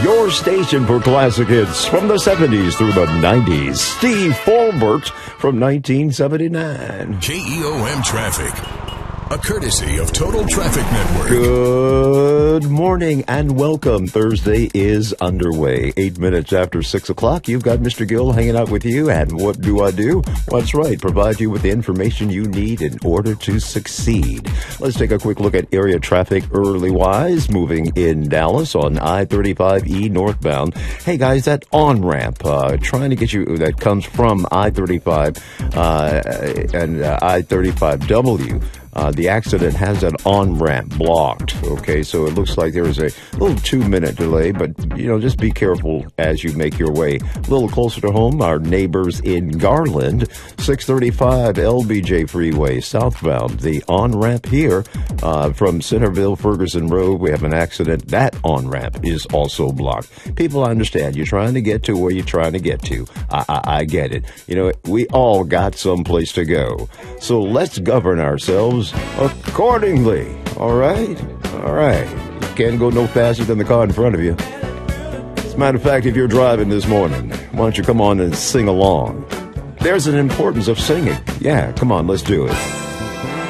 Your station for classic hits from the 70s through the 90s. Steve Forbert from 1979. KEOM Traffic, a courtesy of Total Traffic Network. Good morning and welcome. Thursday is underway. 8 minutes after 6 o'clock, you've got Mr. Gill hanging out with you. And what do? Well, that's right. Provide you with the information you need in order to succeed. Let's take a quick look at area traffic early-wise. Moving in Dallas on I-35E northbound. Hey, guys, that on-ramp, trying to get you, that comes from I-35 and I-35W. The accident has an on-ramp blocked, okay? So it looks like there is a little 2-minute delay, but, just be careful as you make your way a little closer to home. Our neighbors in Garland, 635 LBJ Freeway, southbound. The on-ramp here from Centerville, Ferguson Road, we have an accident. That on-ramp is also blocked. People understand. You're trying to get to where you're trying to get to. I get it. We all got someplace to go. So let's govern ourselves accordingly. All right. You can't go no faster than the car in front of you. As a matter of fact, if you're driving this morning, why don't you come on and sing along? There's an importance of singing. Yeah, come on, let's do it.